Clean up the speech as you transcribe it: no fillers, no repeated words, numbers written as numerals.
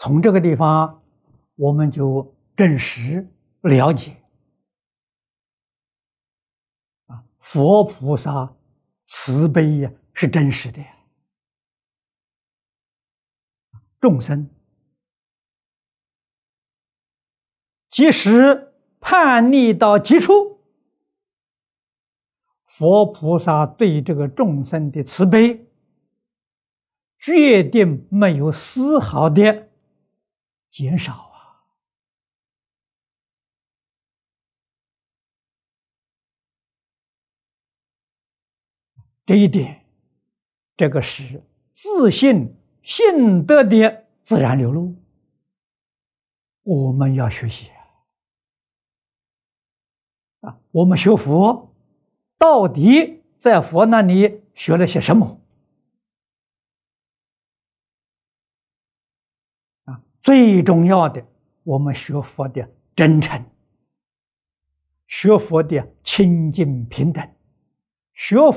从这个地方，我们就证实了解佛菩萨慈悲呀是真实的呀。众生即使叛逆到极处，佛菩萨对这个众生的慈悲，决定没有丝毫的减少啊！这一点，这个是自信信德的自然流露，我们要学习啊！我们学佛，到底在佛那里学了些什么？最重要的，我们学佛的真诚，学佛的清净平等，学